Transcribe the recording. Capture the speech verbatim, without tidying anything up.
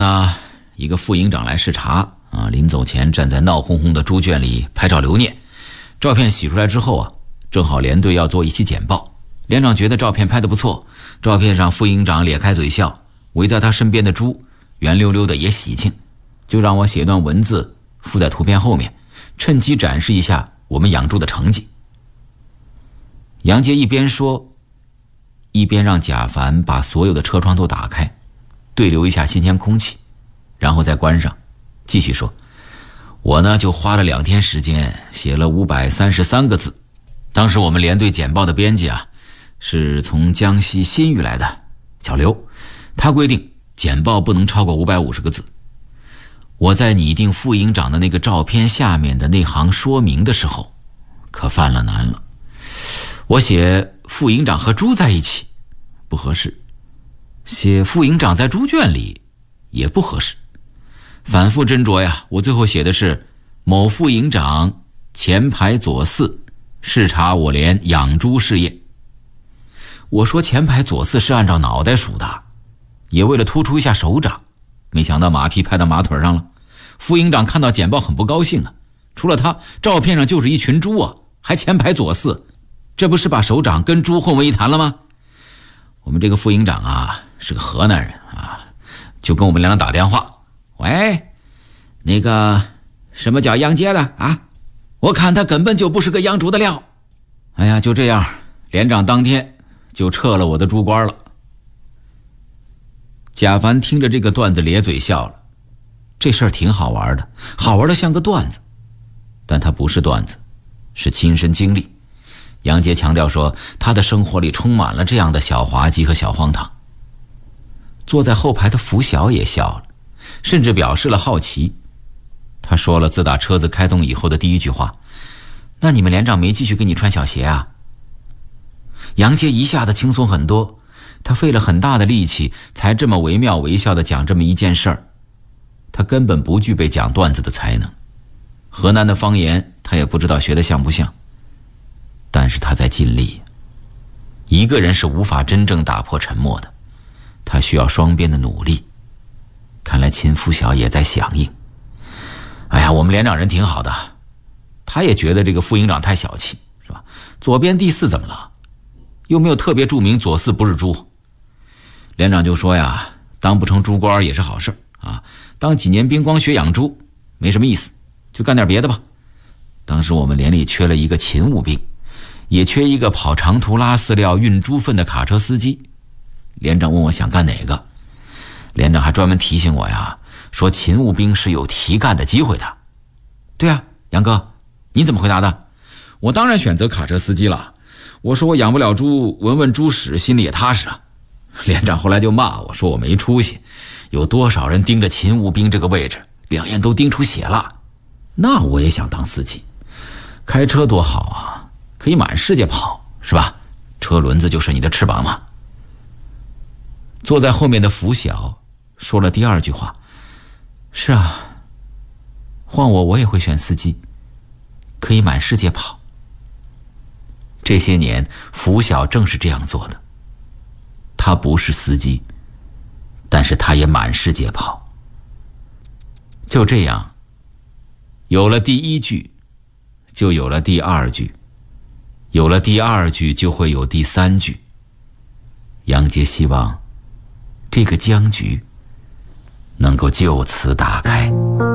那一个副营长来视察啊，临走前站在闹哄哄的猪圈里拍照留念。照片洗出来之后啊，正好连队要做一期简报。连长觉得照片拍得不错，照片上副营长咧开嘴笑，围在他身边的猪圆溜溜的也喜庆，就让我写段文字附在图片后面，趁机展示一下我们养猪的成绩。杨杰一边说，一边让贾凡把所有的车窗都打开，对流一下新鲜空气，然后再关上，继续说，我呢就花了两天时间写了五百三十三个字。当时我们连队简报的编辑啊，是从江西新余来的小刘，他规定简报不能超过五百五十个字。我在拟定副营长的那个照片下面的那行说明的时候，可犯了难了。我写副营长和猪在一起不合适，写副营长在猪圈里也不合适，反复斟酌呀，我最后写的是某副营长前排左四视察我连养猪事业。我说前排左四是按照脑袋数的，也为了突出一下首长，没想到马屁拍到马腿上了。副营长看到简报很不高兴啊，除了他，照片上就是一群猪啊，还前排左四，这不是把首长跟猪混为一谈了吗？我们这个副营长啊是个河南人啊，就跟我们连长打电话，喂，那个什么叫杨杰的啊？我看他根本就不是个养猪的料。哎呀，就这样，连长当天就撤了我的猪官了。贾凡听着这个段子咧嘴笑了，这事儿挺好玩的，好玩的像个段子，但它不是段子，是亲身经历。杨杰强调说，他的生活里充满了这样的小滑稽和小荒唐。坐在后排的福晓也笑了，甚至表示了好奇。他说了自打车子开动以后的第一句话，那你们连长没继续给你穿小鞋啊？杨杰一下子轻松很多，他费了很大的力气才这么惟妙惟肖地讲这么一件事儿。他根本不具备讲段子的才能，河南的方言他也不知道学得像不像，但是他在尽力。一个人是无法真正打破沉默的，他需要双边的努力。看来秦福晓也在响应。哎呀，我们连长人挺好的，他也觉得这个副营长太小气，是吧？左边第四怎么了？又没有特别注明左四不是猪。连长就说呀，当不成猪官也是好事啊，当几年兵光学养猪没什么意思，就干点别的吧。当时我们连里缺了一个勤务兵，也缺一个跑长途拉饲料运猪粪的卡车司机。连长问我想干哪个，连长还专门提醒我呀，说勤务兵是有提干的机会的。对啊，杨哥，你怎么回答的？我当然选择卡车司机了。我说我养不了猪，闻闻猪屎心里也踏实啊。连长后来就骂我说我没出息，有多少人盯着勤务兵这个位置，两眼都盯出血了。那我也想当司机，开车多好啊，可以满世界跑，是吧？车轮子就是你的翅膀嘛。坐在后面的福晓说了第二句话，是啊，换我我也会选司机，可以满世界跑。这些年福晓正是这样做的，他不是司机，但是他也满世界跑。就这样，有了第一句，就有了第二句，有了第二句就会有第三句。杨杰希望这个僵局能够就此打开。